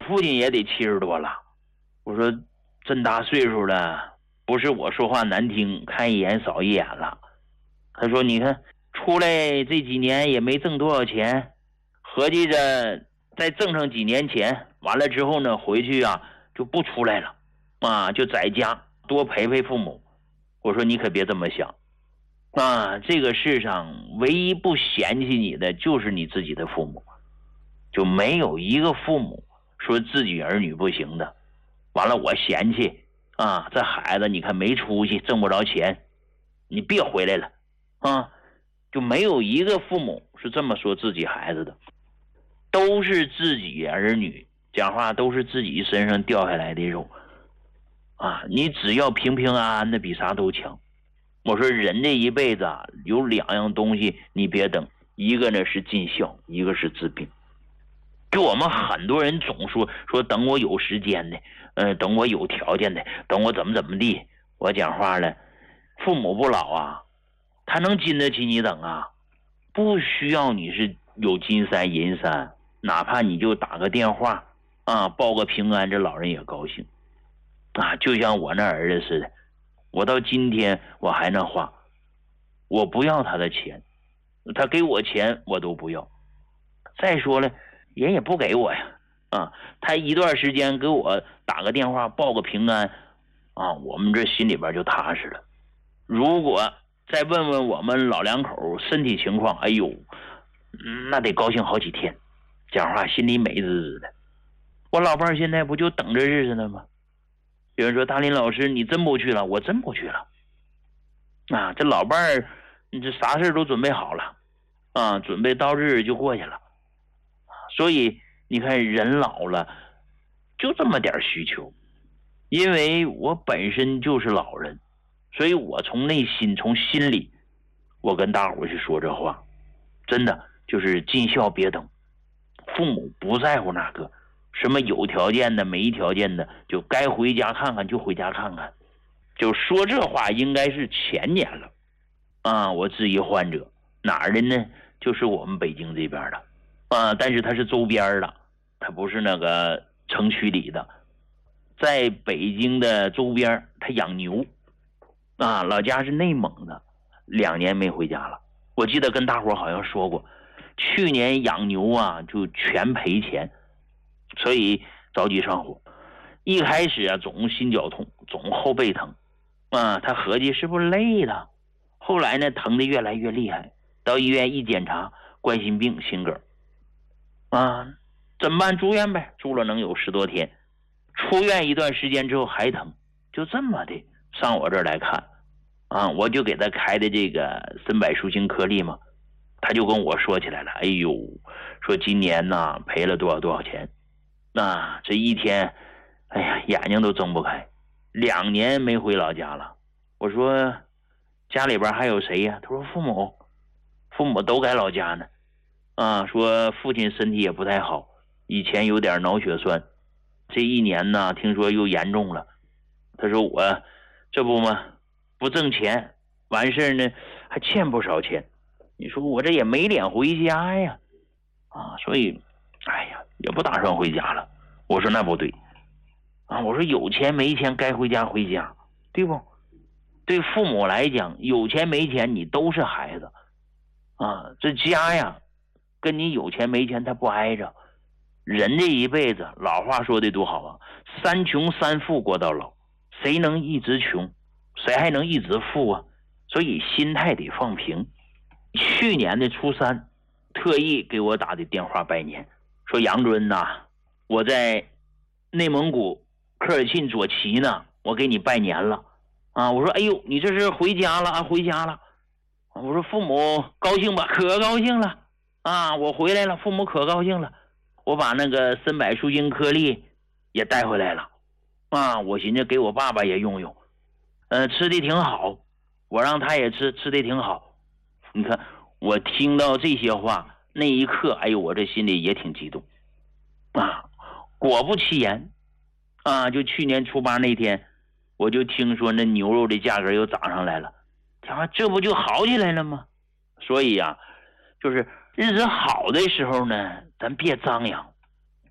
父亲也得70多了。我说这大岁数了，不是我说话难听，看一眼少一眼了。他说你看出来这几年也没挣多少钱，合计着再挣上几年钱，完了之后呢回去啊就不出来了啊，就在家多陪陪父母。我说你可别这么想啊，这个世上唯一不嫌弃你的就是你自己的父母，就没有一个父母说自己儿女不行的。完了我嫌弃啊，这孩子你看没出息，挣不着钱，你别回来了啊，就没有一个父母是这么说自己孩子的，都是自己儿女，讲话都是自己身上掉下来的肉啊，你只要平平安安的比啥都强。我说人这一辈子啊，有2样东西你别等，一个呢是尽孝，一个是治病。就我们很多人总说等我有时间的，等我有条件的，等我怎么地。我讲话了，父母不老啊，他能经得起你等啊？不需要你是有金山银山，哪怕你就打个电话啊，报个平安，这老人也高兴啊。就像我那儿子似的，我到今天我还那话，我不要他的钱，他给我钱我都不要。再说了，人也不给我呀，啊，他一段时间给我打个电话报个平安啊，我们这心里边就踏实了。如果再问问我们老两口身体情况，哎呦，那得高兴好几天，讲话心里美滋滋的。我老伴儿现在不就等着日子呢吗？有人说大林老师你真不去了，我真不去了啊！这老伴儿你这啥事都准备好了啊，准备到日就过去了。所以你看人老了就这么点需求，因为我本身就是老人，所以我从内心从心里我跟大伙去说这话，真的就是尽孝别等。父母不在乎那个什么有条件的没条件的，就该回家看看就回家看看。就说这话应该是前年了啊，我质疑患者哪儿的呢？就是我们北京这边的啊，但是他是周边的，他不是那个城区里的，在北京的周边他养牛啊，老家是内蒙的，2年没回家了。我记得跟大伙好像说过，去年养牛啊就全赔钱，所以着急上火。一开始啊总心绞痛，总后背疼啊，他合计是不是累了，后来呢疼得越来越厉害，到医院一检查，冠心病心梗啊，怎么办？住院呗，住了能有10多天。出院一段时间之后还疼，就这么的上我这儿来看啊，我就给他开的这个参柏舒筋颗粒嘛，他就跟我说起来了，哎呦，说今年呢赔了多少钱，那这一天，哎呀，眼睛都睁不开，2年没回老家了。我说家里边还有谁呀？他说父母都在老家呢。啊，说父亲身体也不太好，以前有点脑血栓，这1年呢听说又严重了。他说我这不嘛，不挣钱，完事呢还欠不少钱，你说我这也没脸回家呀，啊，所以哎呀也不打算回家了。我说那不对啊，我说有钱没钱该回家回家，对不？对父母来讲，有钱没钱你都是孩子啊，这家呀跟你有钱没钱他不挨着。人这一辈子，老话说的多好啊，3穷3富过到老，谁能一直穷，谁还能一直富啊？所以心态得放平。去年的初3特意给我打的电话拜年，说杨尊呐，我在内蒙古科尔沁左旗呢，我给你拜年了啊。我说哎呦，你这是回家了啊？回家了。我说父母高兴吧？可高兴了啊，我回来了，父母可高兴了。我把那个参柏舒筋颗粒也带回来了啊，我寻思给我爸爸也用用，吃的挺好，我让他也吃，吃的挺好。你看我听到这些话那一刻，哎呦，我这心里也挺激动啊。果不其然啊，就去年初8那天，我就听说那牛肉的价格又涨上来了，这不就好起来了吗？所以啊，就是日子好的时候呢，咱别张扬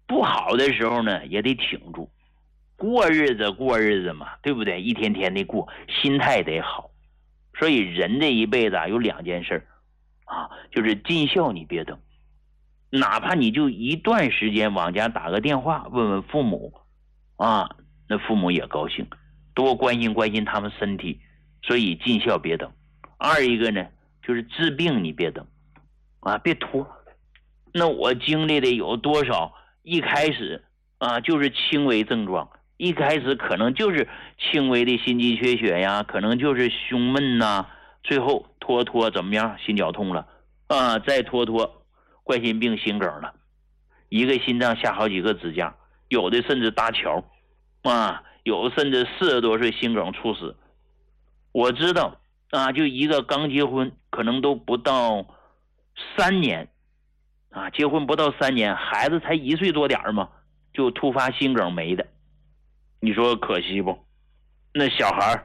不好的时候呢也得挺住，过日子嘛，对不对？一天天的过，心态得好。所以人这一辈子有2件事就是尽孝你别等，哪怕你就一段时间往家打个电话问问父母那父母也高兴，多关心关心他们身体。所以尽孝别等。二一个呢就是治病你别等别拖。那我经历的有多少一开始就是轻微症状，一开始可能就是轻微的心肌缺血呀，可能就是胸闷呐，最后拖怎么样，心绞痛了再拖冠心病心梗了，一个心脏下好几个支架，有的甚至搭桥有的甚至40多岁心梗猝死。我知道就一个刚结婚可能都不到3年结婚不到3年，孩子才1岁多点嘛，就突发心梗没的。你说可惜不？那小孩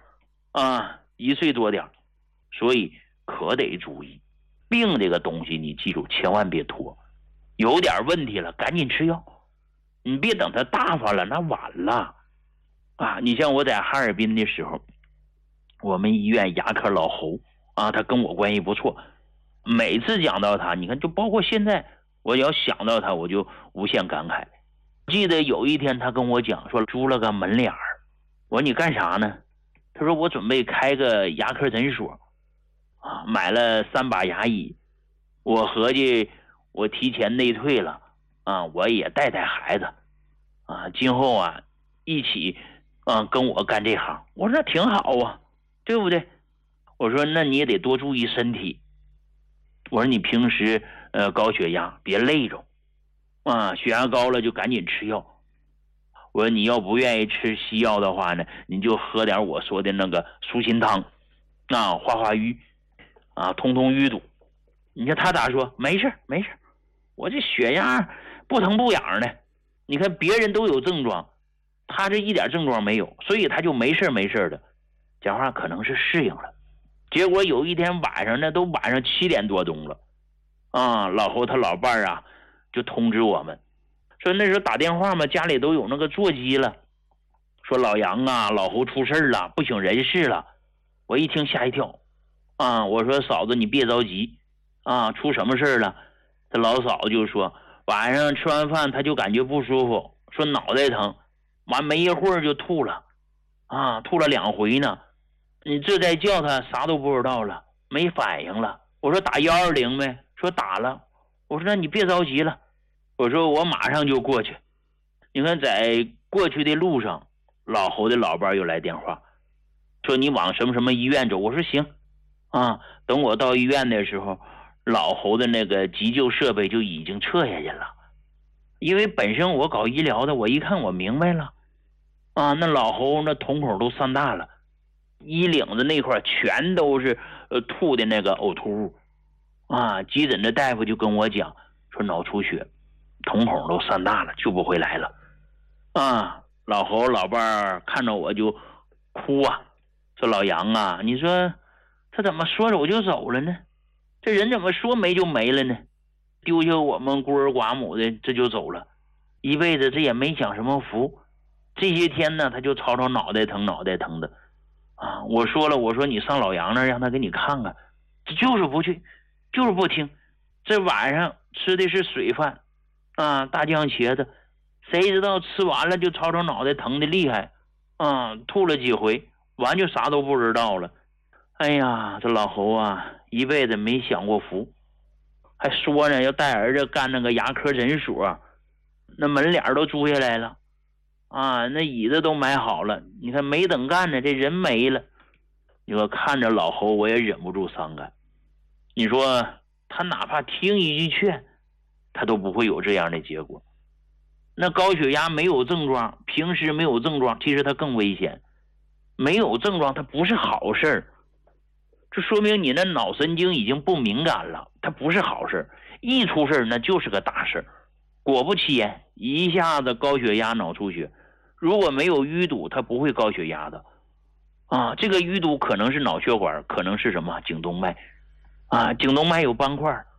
1岁多点，所以可得注意病这个东西，你记住千万别拖，有点问题了赶紧吃药，你别等他大发了那晚了你像我在哈尔滨的时候，我们医院牙科老侯他跟我关系不错，每次讲到他，你看就包括现在我要想到他我就无限感慨。记得有一天他跟我讲说租了个门脸儿，我说你干啥呢？他说我准备开个牙科诊所买了3把牙医，我合计我提前内退了我也带孩子今后一起跟我干这行。我说那挺好对不对？我说那你也得多注意身体，我说你平时高血压别累着血压高了就赶紧吃药。我说你要不愿意吃西药的话呢，你就喝点我说的那个舒心汤化瘀通淤堵。你看他咋说？没事，我这血压不疼不痒的。你看别人都有症状，他这一点症状没有，所以他就没事的。讲话可能是适应了。结果有一天晚上呢，都晚上7点多钟了老侯他老伴儿就通知我们说，那时候打电话嘛，家里都有那个座机了，说老杨老侯出事了，不省人事了。我一听吓一跳我说嫂子你别着急出什么事了？他老嫂子就说晚上吃完饭他就感觉不舒服，说脑袋疼，完没一会儿就吐了吐了2回呢。你这再叫他啥都不知道了，没反应了。我说打120没？说打了。我说那你别着急了，我说我马上就过去。你看在过去的路上，老侯的老伴又来电话说你往什么什么医院走。我说行等我到医院的时候，老侯的那个急救设备就已经撤下去了。因为本身我搞医疗的，我一看我明白了那老侯那瞳孔都散大了，衣领子那块全都是吐的那个呕吐物急诊的大夫就跟我讲说脑出血，瞳孔都散大了，救不回来了老侯老伴儿看着我就哭说老杨你说他怎么说着我就走了呢？这人怎么说没就没了呢？丢下我们孤儿寡母的这就走了，一辈子这也没享什么福。这些天呢他就吵脑袋疼的我说了，我说你上老杨那儿让他给你看看，这就是不去，就是不听。这晚上吃的是水饭大酱茄子，谁知道吃完了就吵脑袋疼的厉害吐了几回，完就啥都不知道了。哎呀，这老侯一辈子没享过福，还说呢要带儿子干那个牙科诊所，那门脸都租下来了那椅子都买好了，你看没等干呢，这人没了。你说看着老侯我也忍不住伤感。你说他哪怕听一句劝，他都不会有这样的结果。那高血压没有症状，平时没有症状，其实他更危险。没有症状它不是好事，这说明你那脑神经已经不敏感了，它不是好事。一出事那就是个大事。果不其然，一下子高血压脑出血，如果没有淤堵它不会高血压的这个淤堵可能是脑血管，可能是什么颈动脉颈动脉有斑块，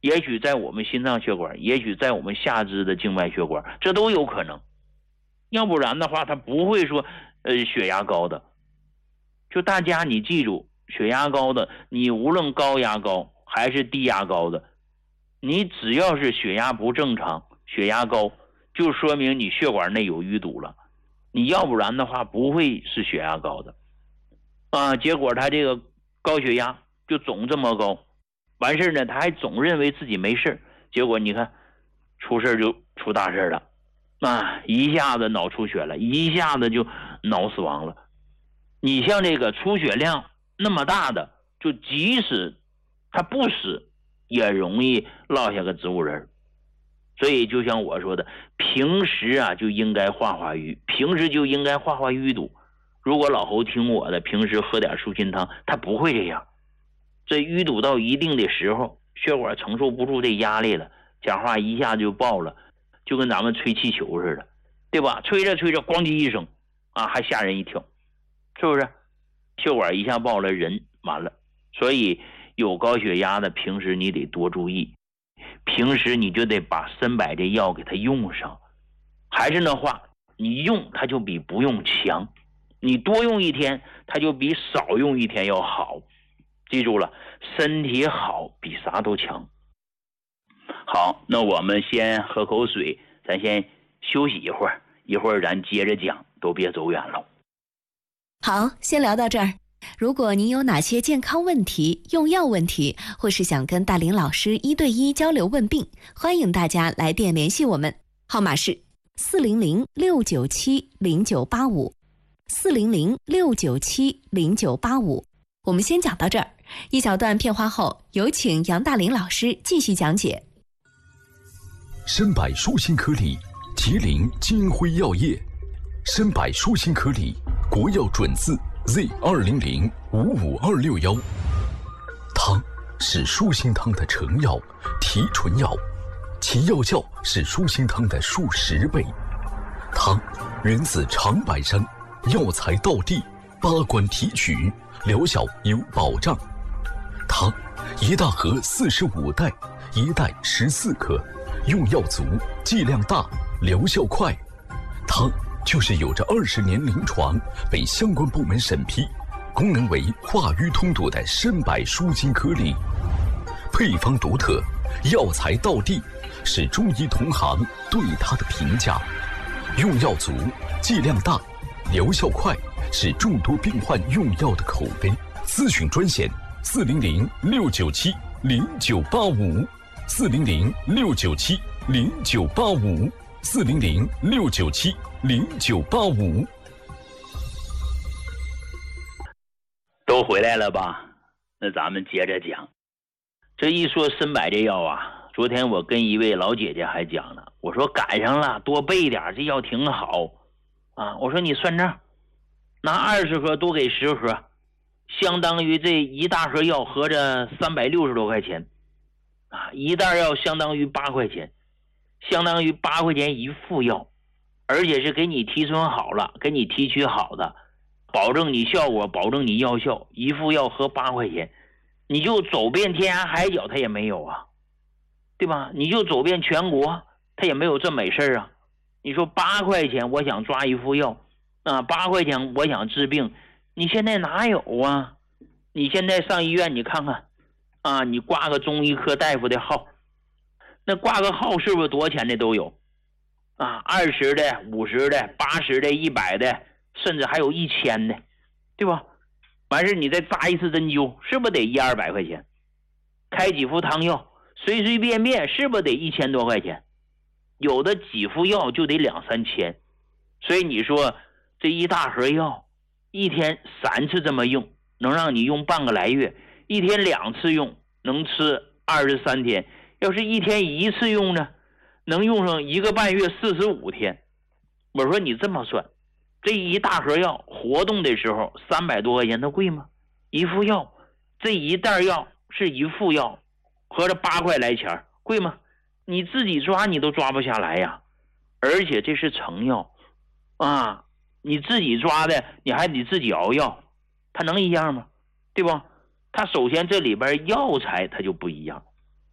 也许在我们心脏血管，也许在我们下肢的静脉血管，这都有可能。要不然的话，他不会说血压高的。就大家你记住，血压高的，你无论高压高还是低压高的，你只要是血压不正常，血压高，就说明你血管内有淤堵了。你要不然的话，不会是血压高的啊。结果他这个高血压就总这么高，完事呢，他还总认为自己没事，结果你看出事就出大事了啊！一下子脑出血了，一下子就脑死亡了。你像这个出血量那么大的，就即使他不死，也容易落下个植物人。所以就像我说的，平时啊就应该化化瘀，平时就应该化化淤堵。如果老侯听我的，平时喝点舒心汤，他不会这样。这淤堵到一定的时候，血管承受不住这压力了，讲话一下就爆了，就跟咱们吹气球似的，对吧？吹着吹着，咣叽一声啊，还吓人一跳，是不是？血管一下爆了，人完了。所以有高血压的，平时你得多注意，平时你就得把参柏这药给它用上。还是那话，你用它就比不用强，你多用一天，它就比少用一天要好。记住了，身体好比啥都强。好，那我们先喝口水，咱先休息一会儿，一会儿咱接着讲，都别走远了。 好，先聊到这儿。如果您有哪些健康问题、用药问题，或是想跟大林老师1对1交流问病，欢迎大家来电联系我们，号码是400-697-0985，400-697-0985。我们先讲到这儿，一小段片花后，有请杨大林老师继续讲解。 参柏舒心颗粒，吉林金辉药业。参柏舒心颗粒，国药准字 Z200-55261。汤是舒心汤的成药、提纯药，其药效是舒心汤的数10倍。汤源自长白山，药材到地，8关提取，疗效有保障。汤一大盒45袋，一袋14克，用药足，剂量大，疗效快。汤就是有着20年临床，被相关部门审批，功能为化瘀通堵的参柏舒心颗粒。配方独特，药材到地，是中医同行对它的评价。用药足，剂量大，疗效快，是众多病患用药的口碑。咨询专线400-697-0985，400-697-0985，400-697-0985。 都回来了吧？那咱们接着讲。这一说参柏这药啊，昨天我跟一位老姐姐还讲呢，我说赶上了，多备点，这药挺好啊。我说你算账，拿20盒多给10盒，相当于这一大盒药合着360多块钱啊，一袋药相当于8块钱，相当于8块钱一副药，而且是给你提纯好了，给你提取好的，保证你效果，保证你药效，一副药合8块钱，你就走遍天涯海角它也没有啊，对吧？你就走遍全国它也没有这美事啊。你说8块钱我想抓一副药啊，8块钱我想治病，你现在哪有啊？你现在上医院你看看啊，你挂个中医科大夫的号，那挂个号是不是多少钱的都有啊？20的、50的、80的、100的，甚至还有1000的，对吧？完事你再扎一次针灸，是不是得100-200块钱？开几副汤药，随随便便是不是得1000多块钱？有的几副药就得2-3千。所以你说这一大盒药，一天3次这么用，能让你用半个来月，一天2次用能吃23天，要是一天1次用呢，能用上1个半月45天。我说你这么算，这一大盒药活动的时候300多块钱，它贵吗？一副药，这一袋药是一副药，合着8块来钱，贵吗？你自己抓你都抓不下来呀。而且这是成药啊，你自己抓的你还得自己熬药，它能一样吗？对吧？它首先这里边药材它就不一样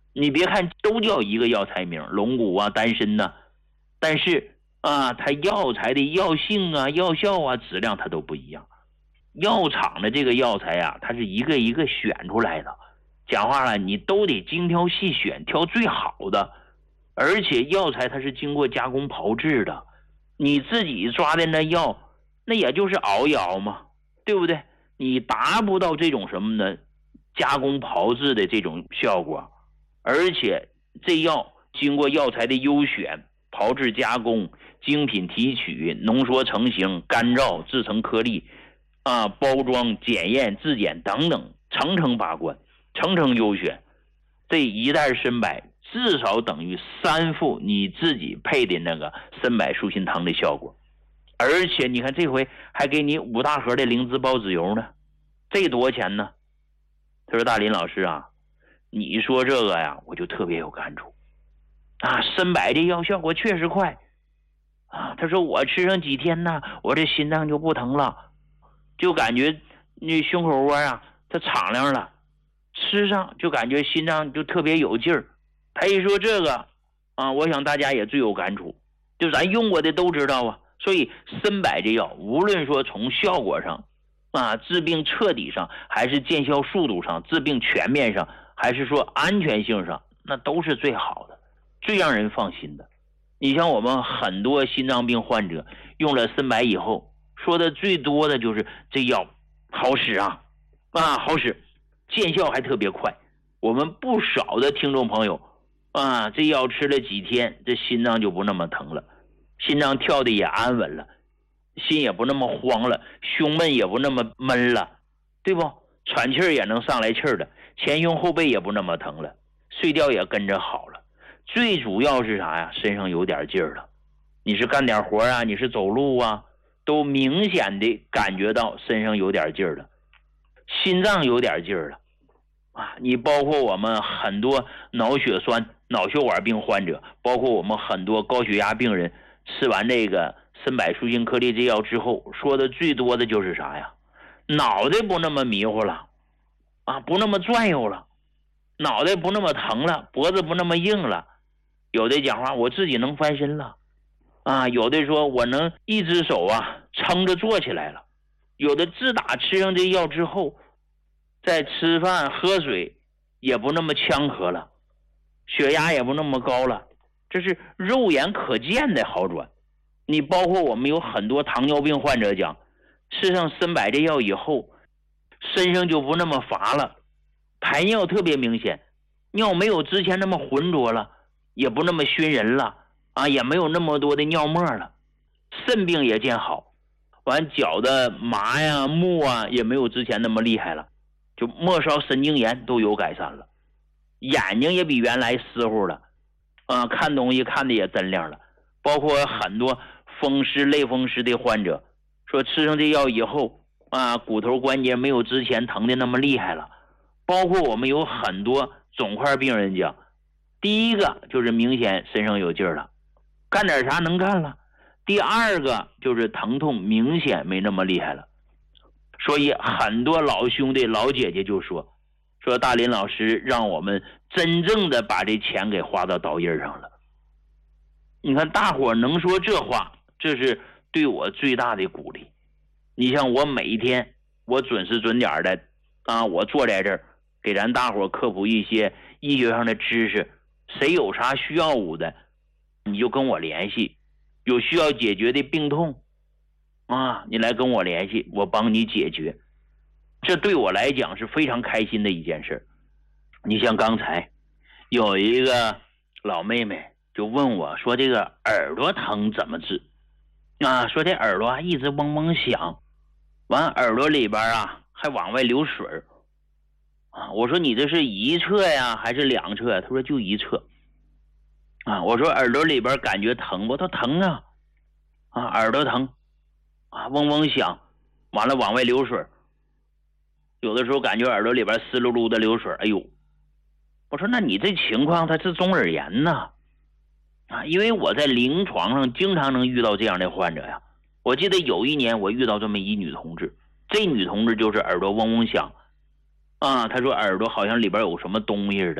你别看都叫一个药材名，龙骨啊、丹参呐，但是它药材的药性啊、药效啊、质量它都不一样。药厂的这个药材啊，它是一个一个选出来的，讲话了，你都得精挑细选，挑最好的。而且药材它是经过加工炮制的，你自己抓的那药，那也就是熬一熬嘛，对不对？你达不到这种什么呢？加工炮制的这种效果。而且这药经过药材的优选、炮制加工、精品提取、浓缩成型、干燥制成颗粒包装、检验、质检等等，层层把关，层层优选。这一袋参柏至少等于3副你自己配的那个参柏舒心汤的效果。而且你看这回还给你5大盒的灵芝孢子油呢，这多少钱呢？他说大林老师啊，你说这个呀，我就特别有感触参柏的药效果确实快他说我吃上几天呢，我这心脏就不疼了，就感觉那胸口窝它敞亮了，吃上就感觉心脏就特别有劲儿。他一说这个我想大家也最有感触，就咱用过的都知道所以参柏这药无论说从效果上治病彻底上，还是见效速度上，治病全面上，还是说安全性上，那都是最好的，最让人放心的。你像我们很多心脏病患者用了参柏以后，说的最多的就是这药好使好使，见效还特别快。我们不少的听众朋友这药吃了几天，这心脏就不那么疼了，心脏跳的也安稳了，心也不那么慌了，胸闷也不那么闷了，对不？喘气儿也能上来气儿了，前胸后背也不那么疼了，睡觉也跟着好了。最主要是啥呀？身上有点劲儿了，你是干点活你是走路都明显的感觉到身上有点劲儿了，心脏有点劲儿了你包括我们很多脑血栓、脑血管病患者，包括我们很多高血压病人，吃完这个参柏舒心颗粒这药之后，说的最多的就是啥呀？脑袋不那么迷糊了不那么转悠了，脑袋不那么疼了，脖子不那么硬了，有的讲话我自己能翻身了有的说我能一只手撑着坐起来了，有的自打吃上这药之后，在吃饭喝水也不那么呛咳了，血压也不那么高了，这是肉眼可见的好转。你包括我们有很多糖尿病患者讲，吃上参柏这药以后，身上就不那么乏了，排尿特别明显，尿没有之前那么浑浊了，也不那么熏人了也没有那么多的尿沫了，肾病也见好，完脚的麻木也没有之前那么厉害了，就末梢神经炎都有改善了，眼睛也比原来湿乎了看东西看的也真亮了。包括很多风湿类风湿的患者说吃上这药以后骨头关节没有之前疼的那么厉害了。包括我们有很多肿块病人讲，第一个就是明显身上有劲儿了，干点啥能干了，第二个就是疼痛明显没那么厉害了。所以很多老兄弟老姐姐就说大林老师让我们真正的把这钱给花到刀刃上了。你看大伙能说这话，这是对我最大的鼓励。你像我每一天我准时准点的我坐在这儿给咱大伙科普一些医学上的知识，谁有啥需要我的你就跟我联系，有需要解决的病痛你来跟我联系，我帮你解决，这对我来讲是非常开心的一件事。你像刚才有一个老妹妹就问我说这个耳朵疼怎么治说这耳朵一直嗡嗡响，完耳朵里边还往外流水我说你这是一侧呀还是两侧呀？他说就一侧我说耳朵里边感觉疼不？他疼耳朵疼嗡嗡响，完了往外流水，有的时候感觉耳朵里边湿漉漉的流水。哎呦，我说那你这情况它是中耳炎呢因为我在临床上经常能遇到这样的患者呀。我记得有一年我遇到这么一女同志，这女同志就是耳朵嗡嗡响她说耳朵好像里边有什么东西似的，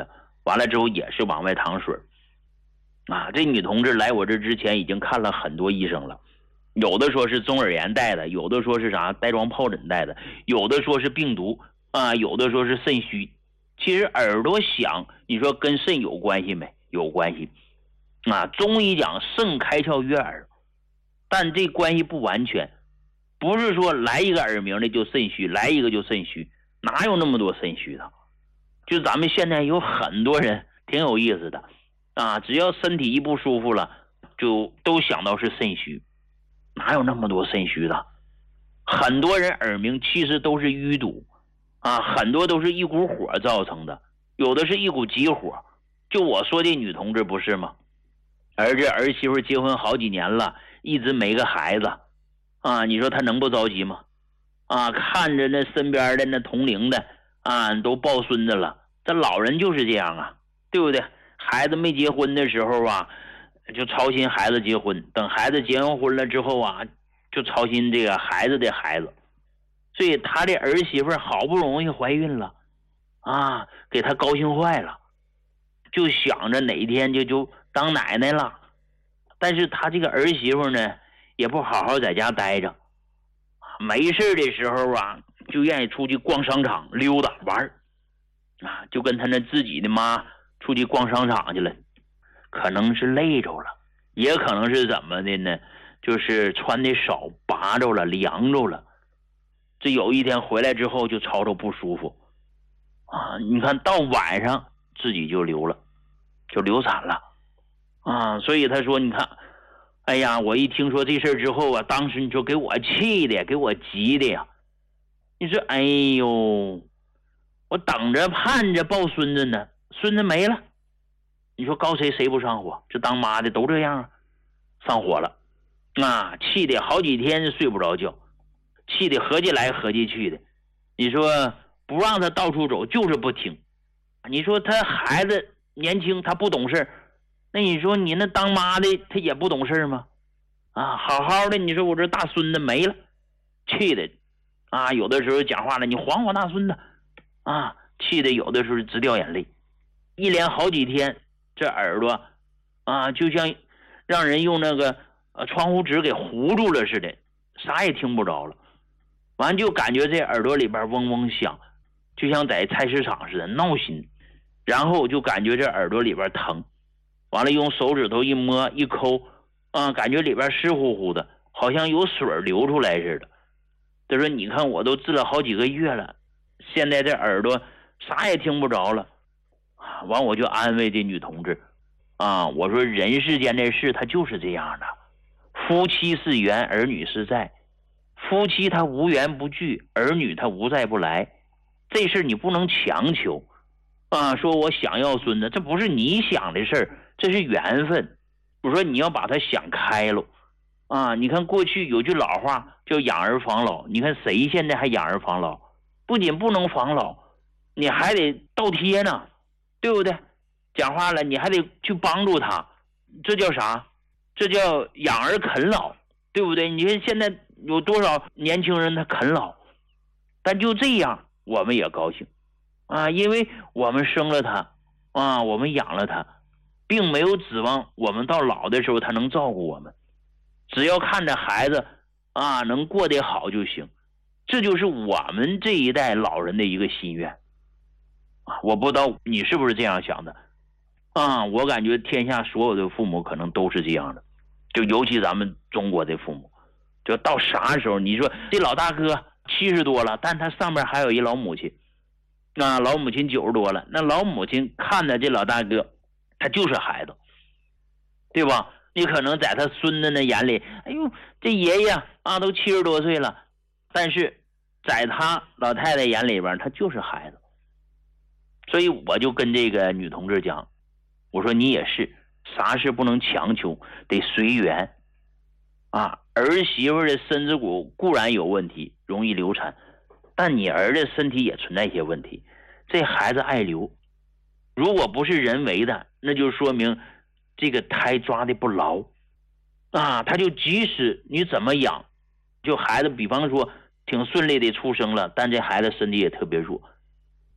完了之后也是往外淌水啊。这女同志来我这之前已经看了很多医生了，有的说是中耳炎带的，有的说是啥带状疱疹带的，有的说是病毒啊，有的说是肾虚。其实耳朵响，你说跟肾有关系没？有关系啊。中医讲肾开窍于耳，但这关系不完全，不是说来一个耳鸣的就肾虚，来一个就肾虚，哪有那么多肾虚的？就咱们现在有很多人挺有意思的啊，只要身体一不舒服了，就都想到是肾虚，哪有那么多肾虚的？很多人耳鸣其实都是淤堵啊，很多都是一股火造成的，有的是一股急火。就我说这女同志不是吗？儿媳妇结婚好几年了，一直没个孩子啊，你说她能不着急吗？啊，看着那身边的那同龄的啊都抱孙子了，这老人就是这样啊，对不对？孩子没结婚的时候啊，就操心孩子结婚，等孩子结完婚了之后啊，就操心这个孩子的孩子。所以他的儿媳妇好不容易怀孕了啊，给他高兴坏了，就想着哪一天就当奶奶了。但是他这个儿媳妇呢，也不好好在家待着，没事的时候啊，就愿意出去逛商场溜达玩啊，就跟他那自己的妈出去逛商场去了。可能是累着了，也可能是怎么的呢？就是穿的少，拔着了，凉着了。这有一天回来之后就吵吵不舒服啊！你看到晚上自己就流了，就流产了啊！所以他说，你看，哎呀，我一听说这事之后啊，当时你说给我气的，给我急的呀！你说，哎呦，我等着盼着抱孙子呢，孙子没了，你说告谁不上火？这当妈的都这样啊，上火了啊，气的好几天睡不着觉。气得合计来合计去的，你说不让他到处走就是不听，你说他孩子年轻他不懂事，那你说你那当妈的他也不懂事吗？啊，好好的你说我这大孙子没了，气的啊，有的时候讲话了，你还我大孙子啊，气的有的时候直掉眼泪，一连好几天这耳朵啊就像让人用那个窗户纸给糊住了似的，啥也听不着了。完就感觉这耳朵里边嗡嗡响，就像在菜市场似的闹心，然后就感觉这耳朵里边疼，完了用手指头一摸一抠啊，感觉里边湿乎乎的，好像有水流出来似的。他说你看我都治了好几个月了，现在这耳朵啥也听不着了。完我就安慰这女同志啊，我说人世间这事它就是这样的，夫妻是缘，儿女是债。夫妻他无缘不聚，儿女他无在不来，这事你不能强求啊！说我想要孙子，这不是你想的事儿，这是缘分。我说你要把它想开了啊！你看过去有句老话叫养儿防老，你看谁现在还养儿防老？不仅不能防老，你还得倒贴呢，对不对？讲话了，你还得去帮助他，这叫啥？这叫养儿啃老，对不对？你看现在有多少年轻人他啃老，但就这样我们也高兴啊，因为我们生了他啊，我们养了他，并没有指望我们到老的时候他能照顾我们，只要看着孩子啊能过得好就行，这就是我们这一代老人的一个心愿啊。我不知道你是不是这样想的啊？我感觉天下所有的父母可能都是这样的，就尤其咱们中国的父母，就到啥时候你说这老大哥70多了，但他上面还有一老母亲，那老母亲90多了，那老母亲看着这老大哥他就是孩子，对吧？你可能在他孙子的眼里，哎呦这爷爷啊都70多岁了，但是在他老太太眼里边他就是孩子。所以我就跟这个女同志讲，我说你也是，啥事不能强求，得随缘啊。儿媳妇的身子骨固然有问题，容易流产，但你儿子身体也存在一些问题，这孩子爱流，如果不是人为的，那就说明这个胎抓的不牢啊，他就即使你怎么养，就孩子比方说挺顺利的出生了，但这孩子身体也特别弱，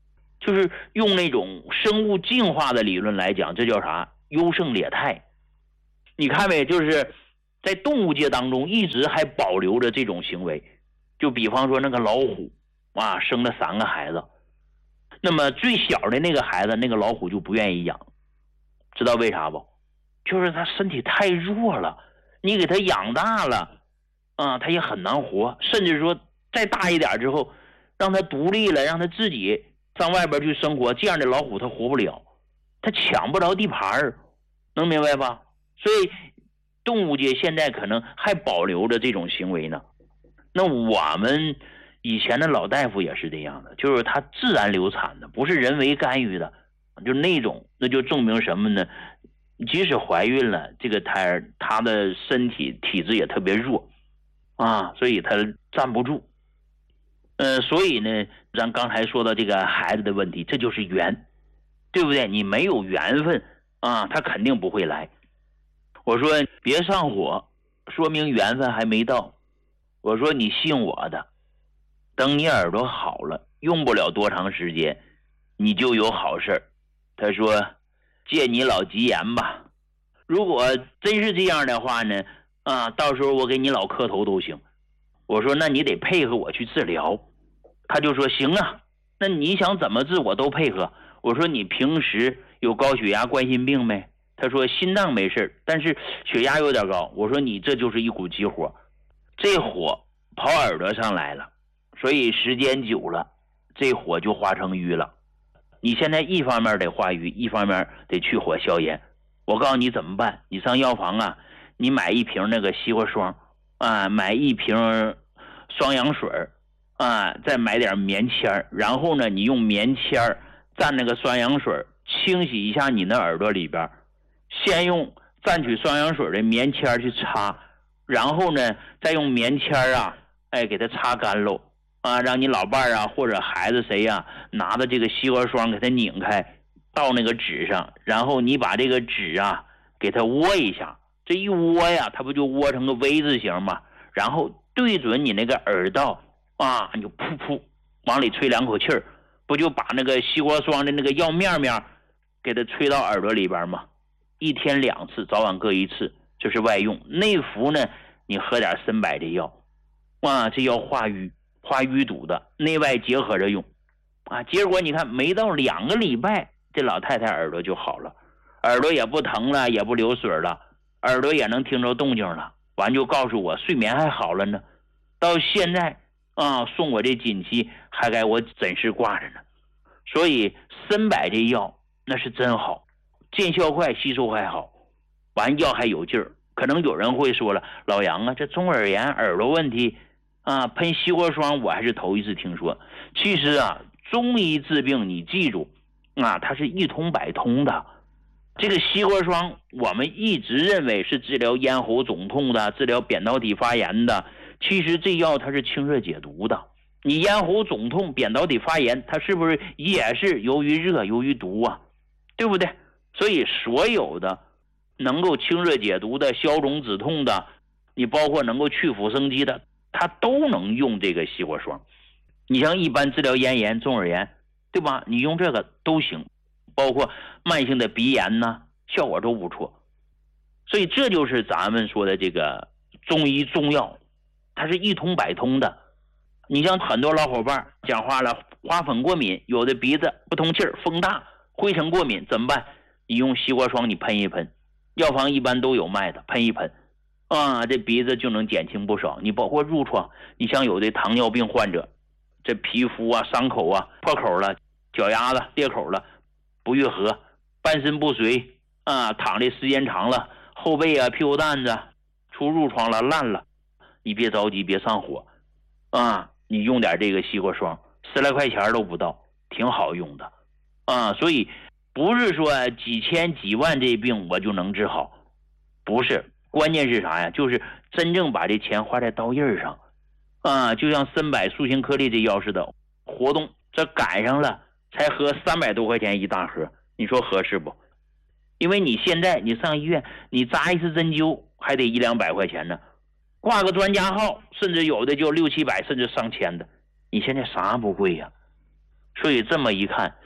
就是用那种生物进化的理论来讲，这叫啥？优胜劣汰。你看没，就是在动物界当中一直还保留着这种行为。就比方说那个老虎啊，生了3个孩子，那么最小的那个孩子，那个老虎就不愿意养，知道为啥不？就是他身体太弱了，你给他养大了啊，他也很难活，甚至说再大一点之后，让他独立了，让他自己上外边去生活，这样的老虎他活不了，他抢不着地盘，能明白吧？所以动物界现在可能还保留着这种行为呢。那我们以前的老大夫也是这样的，就是他自然流产的，不是人为干预的，就那种，那就证明什么呢？即使怀孕了，这个胎儿他的身体体质也特别弱啊，所以他站不住。所以呢，咱刚才说到这个孩子的问题，这就是缘，对不对？你没有缘分啊，他肯定不会来。我说别上火，说明缘分还没到。我说你信我的，等你耳朵好了，用不了多长时间，你就有好事。他说借你老吉言吧，如果真是这样的话呢，到时候我给你老磕头都行。我说那你得配合我去治疗。他就说行啊，那你想怎么治我都配合。我说你平时有高血压冠心病没？他说心脏没事，但是血压有点高。我说你这就是一股急火，这火跑耳朵上来了，所以时间久了这火就化成瘀了。你现在一方面得化瘀，一方面得去火消炎。我告诉你怎么办，你上药房啊，你买一瓶那个西瓜霜啊，买一瓶双氧水啊，再买点棉签，然后呢你用棉签蘸那个双氧水清洗一下你那耳朵里边，先用蘸取双氧水的棉签去擦，然后呢再用棉签给它擦干喽啊，让你老伴啊或者孩子谁呀，拿着这个西瓜霜给它拧开，到那个纸上，然后你把这个纸给它窝一下，这一窝呀，它不就窝成个 V 字形吗？然后对准你那个耳道你就噗噗往里吹2口气儿，不就把那个西瓜霜的那个药面给它吹到耳朵里边吗？1天2次，早晚各1次，这是外用。内服呢，你喝点参柏这药这药化瘀堵的，内外结合着用结果你看没到2个礼拜，这老太太耳朵就好了，耳朵也不疼了，也不流水了，耳朵也能听着动静了，完就告诉我睡眠还好了呢。到现在送我这锦旗还给我诊室挂着呢。所以参柏这药那是真好，见效快，吸收还好，完药还有劲儿。可能有人会说了，老杨啊，这中耳炎耳朵问题喷西瓜霜我还是头一次听说。其实中医治病你记住它是一通百通的。这个西瓜霜我们一直认为是治疗咽喉肿痛的，治疗扁桃体发炎的，其实这药它是清热解毒的。你咽喉肿痛扁桃体发炎，它是不是也是由于热由于毒对不对？所以所有的能够清热解毒的，消肿止痛的，你包括能够去腐生肌的，它都能用这个西瓜霜。你像一般治疗咽炎中耳炎，对吧？你用这个都行，包括慢性的鼻炎效果都不错。所以这就是咱们说的这个中医中药，它是一通百通的。你像很多老伙伴讲话了，花粉过敏，有的鼻子不通气儿，风大，灰尘过敏怎么办？你用西瓜霜你喷一喷，药房一般都有卖的，喷一喷这鼻子就能减轻不少。你包括褥疮，你像有的糖尿病患者，这皮肤伤口破口了，脚丫子裂口了，不愈合，半身不遂躺的时间长了，后背屁股蛋子出褥疮了，烂了，你别着急，别上火你用点这个西瓜霜，10来块钱都不到，挺好用的所以不是说几千几万这病我就能治好，不是，关键是啥呀？就是真正把这钱花在刀刃上就像参柏塑形颗粒这药似的，活动这赶上了才喝300多块钱一大盒，你说合适不？因为你现在你上医院你扎一次针灸还得100-200块钱呢，挂个专家号甚至有的就600-700甚至上千的，你现在啥不贵所以这么一看，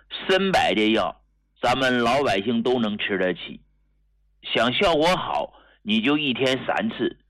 参柏的药，咱们老百姓都能吃得起。想效果好，你就1天3次，